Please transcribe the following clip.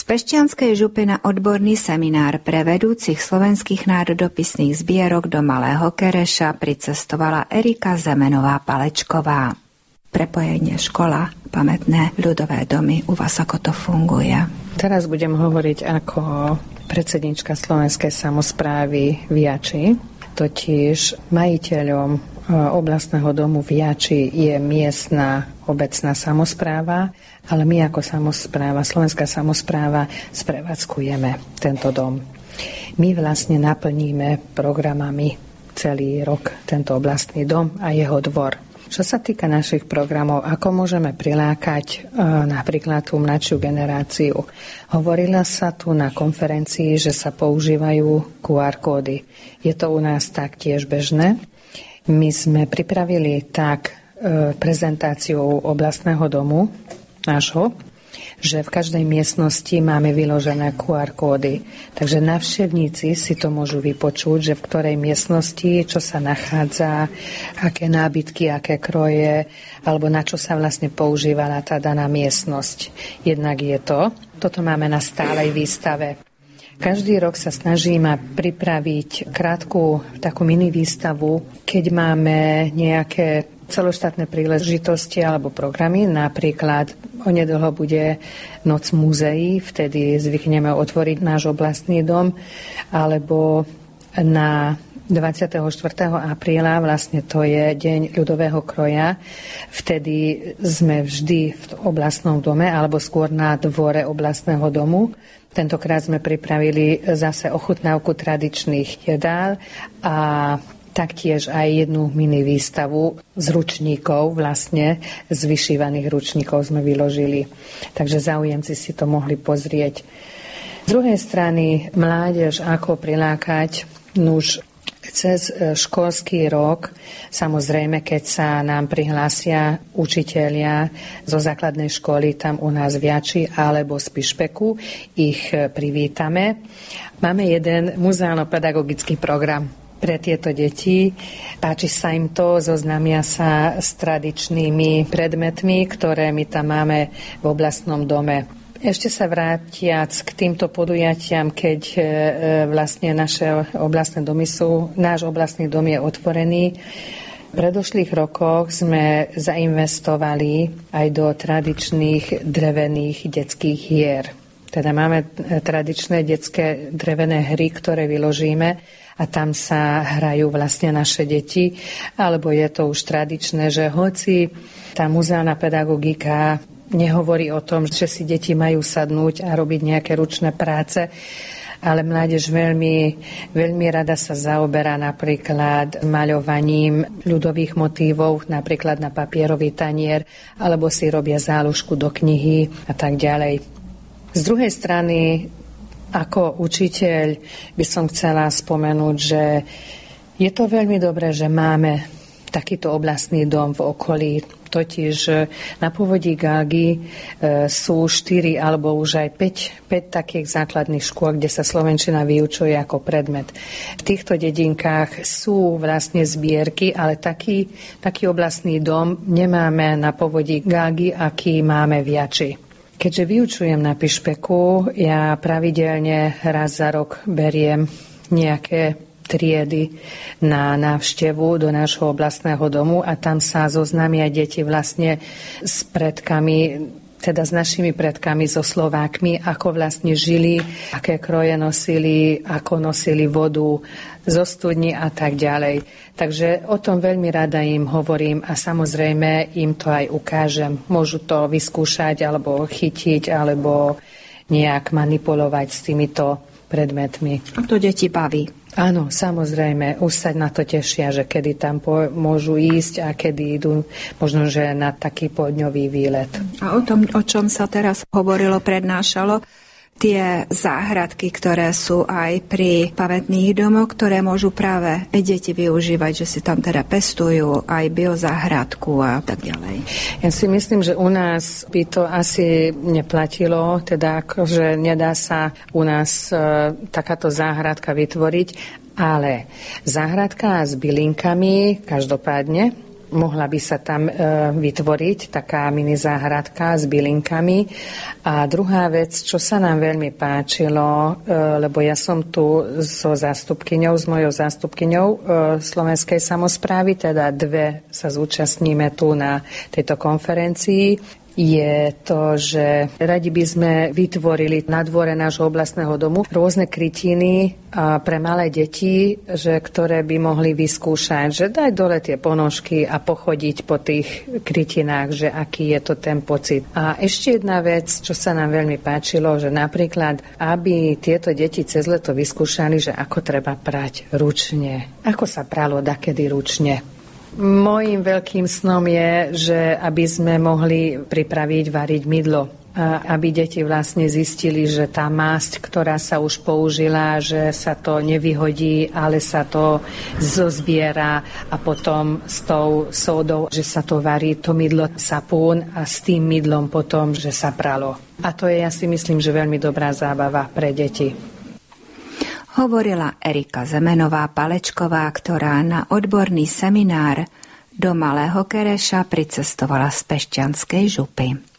Pešťanskej župy na odborný seminár pre vedúcich slovenských národopisných zbierok do Malého Kereša pricestovala Erika Zemenová-Palečková. Prepojenie škola, pamätné ľudové domy, u vás ako to funguje? Teraz budem hovoriť ako predsednička Slovenskej samosprávy v Jači. Totiž majiteľom oblastného domu v Jači je miestna obecná samospráva, ale my ako samospráva, Slovenská samospráva sprevádzkujeme tento dom. My vlastne naplníme programami celý rok tento oblastný dom a jeho dvor. Čo sa týka našich programov, ako môžeme prilákať napríklad tú mladšiu generáciu. Hovorila sa tu na konferencii, že sa používajú QR kódy. Je to u nás taktiež bežné. My sme pripravili tak prezentáciu oblastného domu nášho, že v každej miestnosti máme vyložené QR kódy. Takže navštevníci si to môžu vypočuť, že v ktorej miestnosti, čo sa nachádza, aké nábytky, aké kroje, alebo na čo sa vlastne používala tá daná miestnosť. Jednak je to. Toto máme na stálej výstave. Každý rok sa snažíme pripraviť krátku takú mini výstavu, keď máme nejaké celoštátne príležitosti alebo programy. Napríklad onedlho bude Noc múzeí, vtedy zvykneme otvoriť náš oblastný dom, alebo na 24. apríla, vlastne to je Deň ľudového kroja. Vtedy sme vždy v oblastnom dome, alebo skôr na dvore oblastného domu. Tentokrát sme pripravili zase ochutnávku tradičných jedál a taktiež aj jednu mini výstavu z ručníkov, vlastne z vyšívaných ručníkov sme vyložili. Takže záujemci si to mohli pozrieť. Z druhej strany mládež, ako prilákať, nuž cez školský rok, samozrejme, keď sa nám prihlásia učitelia zo základnej školy tam u nás v Jači alebo z Pišpeku, ich privítame. Máme jeden muzeálno-pedagogický program pre tieto deti. Páči sa im to, zoznámia sa s tradičnými predmetmi, ktoré my tam máme v oblastnom dome. Ešte sa vrátiac k týmto podujatiam, keď vlastne naše oblastné domy náš oblastný dom je otvorený. V predošlých rokoch sme zainvestovali aj do tradičných drevených detských hier. Teda máme tradičné detské drevené hry, ktoré vyložíme a tam sa hrajú vlastne naše deti. Alebo je to už tradičné, že hoci tá muzeálna pedagogika nehovorí o tom, že si deti majú sadnúť a robiť nejaké ručné práce, ale mládež veľmi rada sa zaoberá napríklad maľovaním ľudových motívov, napríklad na papierový tanier, alebo si robia záložku do knihy a tak ďalej. Z druhej strany, ako učiteľ by som chcela spomenúť, že je to veľmi dobré, že máme takýto oblastný dom v okolí. Totiž na povodí Galgy sú 4 alebo už aj 5 takých základných škôl, kde sa slovenčina vyučuje ako predmet. V týchto dedinkách sú vlastne zbierky, ale taký oblastný dom nemáme na povodí Galgy, aký máme v Jači. Keďže vyučujem na Pišpeku, ja pravidelne raz za rok beriem nejaké triedy na návštevu do nášho oblastného domu a tam sa zoznámia deti vlastne s predkami, teda s našimi predkami, so Slovákmi, ako vlastne žili, aké kroje nosili, ako nosili vodu zo studni a tak ďalej. Takže o tom veľmi rada im hovorím a samozrejme im to aj ukážem. Môžu to vyskúšať alebo chytiť alebo nejak manipulovať s týmito predmetmi. A to deti baví. Áno, samozrejme, už sa na to tešia, že kedy tam môžu ísť a kedy idú možno, že na taký poldňový výlet. A o tom, o čom sa teraz hovorilo, prednášalo, tie záhradky, ktoré sú aj pri pamätných domoch, ktoré môžu práve deti využívať, že si tam teda pestujú aj biozáhradku a tak ďalej. Ja si myslím, že u nás by to asi neplatilo, teda akože nedá sa u nás takáto záhradka vytvoriť, ale záhradka s bylinkami každopádne mohla by sa tam vytvoriť taká mini záhradka s bylinkami. A druhá vec, čo sa nám veľmi páčilo, lebo ja som tu s mojou zástupkyňou slovenskej samosprávy, teda dve sa zúčastníme tu na tejto konferencii, je to, že radi by sme vytvorili na dvore nášho oblastného domu rôzne krytiny pre malé deti, ktoré by mohli vyskúšať, že dať dole tie ponožky a pochodiť po tých krytinách, že aký je to ten pocit. A ešte jedna vec, čo sa nám veľmi páčilo, že napríklad, aby tieto deti cez leto vyskúšali, že ako treba prať ručne. Ako sa pralo dakedy ručne. Mojím veľkým snom je, že aby sme mohli pripraviť, variť mydlo. Aby deti vlastne zistili, že tá masť, ktorá sa už použila, že sa to nevyhodí, ale sa to zozbiera a potom s tou sódou, že sa to varí, to mydlo sapún a s tým mydlom potom, že sa pralo. A to je, ja si myslím, že veľmi dobrá zábava pre deti. Hovorila Erika Zemenová-Palečková, ktorá na odborný seminár do Malého Kereša pricestovala z Pešťanskej župy.